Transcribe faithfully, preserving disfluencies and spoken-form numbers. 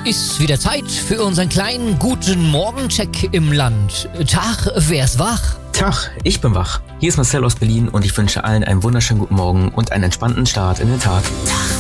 Ist wieder Zeit für unseren kleinen guten Morgen-Check im Land. Tag, wer ist wach? Tag, ich bin wach. Hier ist Marcel aus Berlin und ich wünsche allen einen wunderschönen guten Morgen und einen entspannten Start in den Tag. Tag.